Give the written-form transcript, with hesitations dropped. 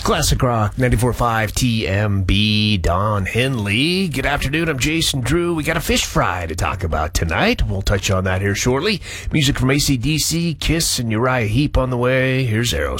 Classic Rock 94.5 TMB. Don Henley. Good afternoon. I'm Jason Drew. We got a fish fry to talk about tonight. We'll touch on that here shortly. Music from AC/DC, Kiss, and Uriah Heep on the way. Here's Aerosmith.